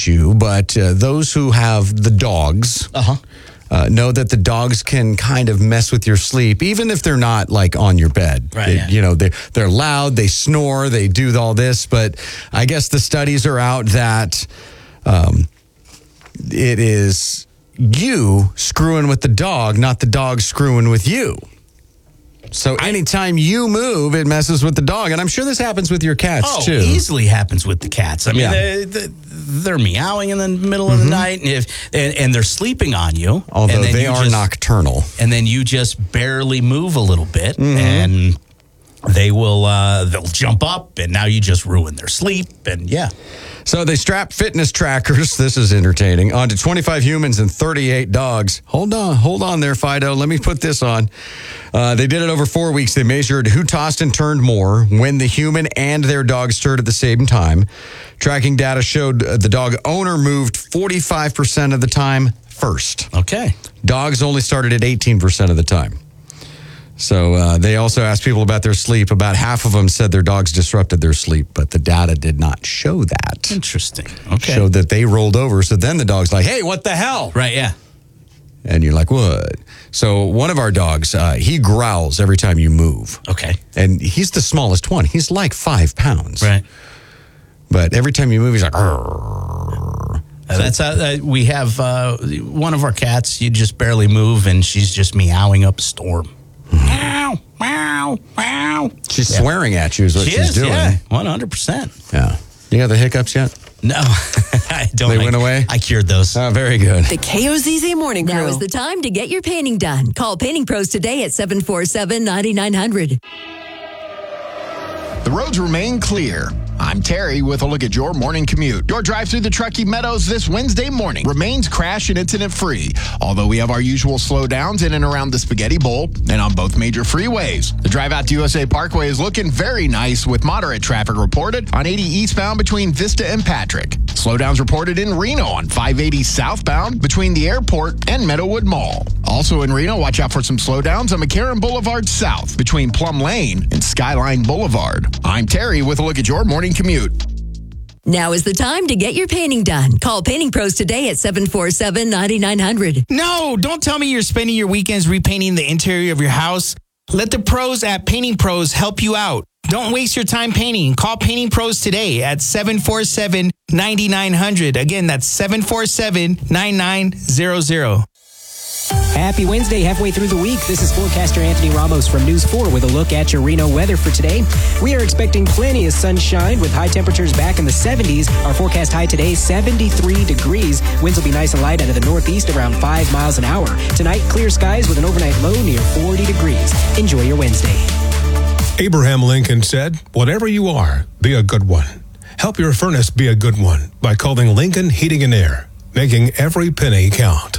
about you, but those who have the dogs know that the dogs can kind of mess with your sleep, even if they're not like on your bed. Right. You know, they're loud, they snore, they do all this, but I guess the studies are out that it is you screwing with the dog, not the dog screwing with you. So anytime you move, it messes with the dog. And I'm sure this happens with your cats, too. Easily happens with the cats. I mean, they're meowing in the middle of the night, and they're sleeping on you. Although they are nocturnal. And then you just barely move a little bit, and they'll jump up, and now you just ruin their sleep, and So they strapped fitness trackers, this is entertaining, onto 25 humans and 38 dogs. Hold on there, Fido. Let me put this on. They did it over 4 weeks. They measured who tossed and turned more when the human and their dog stirred at the same time. Tracking data showed the dog owner moved 45% of the time first. Okay. Dogs only started at 18% of the time. So they also asked people about their sleep. About half of them said their dogs disrupted their sleep, but the data did not show that. Interesting. Okay. Showed that they rolled over. So then the dog's like, hey, what the hell? Right, yeah. And you're like, what? So one of our dogs, he growls every time you move. Okay. And he's the smallest one. He's like 5 pounds. Right. But every time you move, he's like, "Arr." That's how we have one of our cats. You just barely move, and she's just meowing up a storm. Meow, meow, meow. She's swearing at you is what she's doing. Yeah, 100%. Yeah. You got the hiccups yet? No, I don't. They went away? I cured those. Oh, very good. The KOZZ Morning Crew. Now is the time to get your painting done. Call Painting Pros today at 747-9900. The roads remain clear. I'm Terry with a look at your morning commute. Your drive through the Truckee Meadows this Wednesday morning remains crash and incident free, although we have our usual slowdowns in and around the Spaghetti Bowl and on both major freeways. The drive out to USA Parkway is looking very nice with moderate traffic reported on 80 eastbound between Vista and Patrick. Slowdowns reported in Reno on 580 southbound between the airport and Meadowwood Mall. Also in Reno, watch out for some slowdowns on McCarran Boulevard South between Plum Lane and Skyline Boulevard. I'm Terry with a look at your morning commute. Now is the time to get your painting done. Call Painting Pros today at 747-9900. No, don't tell me you're spending your weekends repainting the interior of your house. Let the pros at Painting Pros help you out. Don't waste your time painting. Call Painting Pros today at 747-9900. Again, that's 747-9900. Happy Wednesday, halfway through the week. This is forecaster Anthony Ramos from News 4 with a look at your Reno weather for today. We are expecting plenty of sunshine with high temperatures back in the 70s. Our forecast high today, 73 degrees. Winds will be nice and light out of the northeast around 5 miles an hour. Tonight, clear skies with an overnight low near 40 degrees. Enjoy your Wednesday. Abraham Lincoln said, "Whatever you are, be a good one. Help your furnace be a good one by calling Lincoln Heating and Air, making every penny count."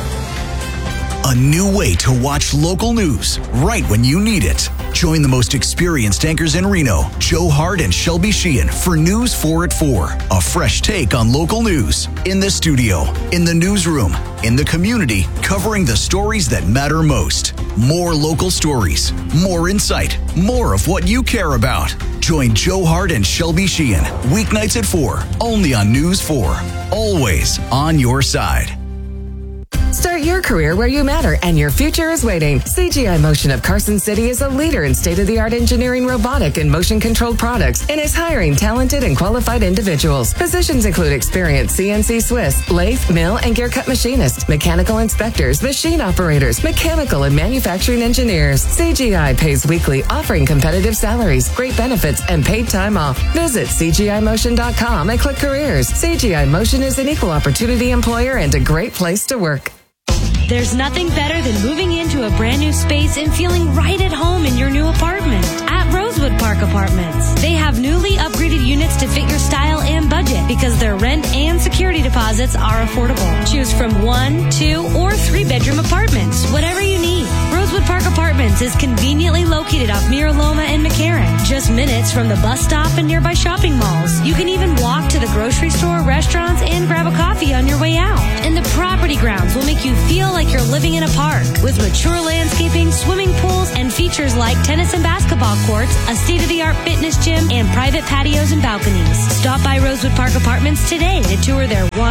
A new way to watch local news right when you need it. Join the most experienced anchors in Reno, Joe Hart and Shelby Sheehan, for News 4 at 4. A fresh take on local news. In the studio, in the newsroom, in the community, covering the stories that matter most. More local stories, more insight, more of what you care about. Join Joe Hart and Shelby Sheehan, weeknights at 4, only on News 4. Always on your side. Start your career where you matter and your future is waiting. CGI Motion of Carson City is a leader in state-of-the-art engineering, robotic, and motion-controlled products and is hiring talented and qualified individuals. Positions include experienced CNC Swiss, lathe, mill, and gear cut machinists, mechanical inspectors, machine operators, mechanical and manufacturing engineers. CGI pays weekly, offering competitive salaries, great benefits, and paid time off. Visit CGIMotion.com and click careers. CGI Motion is an equal opportunity employer and a great place to work. There's nothing better than moving into a brand new space and feeling right at home in your new apartment. At Rosewood Park Apartments, they have newly upgraded units to fit your style and budget because their rent and security deposits are affordable. Choose from 1, 2, or 3-bedroom apartments, whatever you need. Rosewood Park Apartments is conveniently located off Mira Loma and McCarran, just minutes from the bus stop and nearby shopping malls. You can even walk to the grocery store, restaurants, and grab a coffee on your way out. And the property grounds will make you feel like you're living in a park with mature landscaping, swimming pools, and features like tennis and basketball courts, a state-of-the-art fitness gym, and private patios and balconies. Stop by Rosewood Park Apartments today to tour their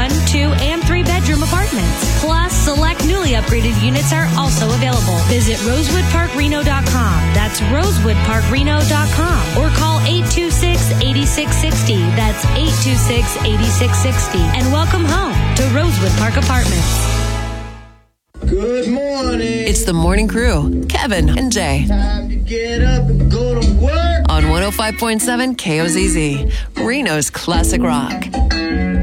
1, 2, and 3 bedroom apartments. Plus, select newly upgraded units are also available. Visit rosewoodparkreno.com. That's rosewoodparkreno.com. Or call 826-8660. That's 826-8660. And welcome home to Rosewood Park Apartments. Good morning. It's the Morning Crew, Kevin and Jay. Time to get up and go to work. On 105.7 KOZZ, Reno's classic rock.